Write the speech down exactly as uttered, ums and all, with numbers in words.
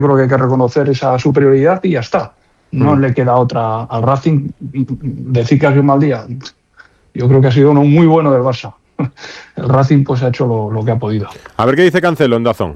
creo que hay que reconocer esa superioridad y ya está. No mm. le queda otra al Racing. Decir que ha sido un mal día, yo creo que ha sido uno muy bueno del Barça. El Racing pues ha hecho lo, lo que ha podido. A ver qué dice Cancelo en Dazón.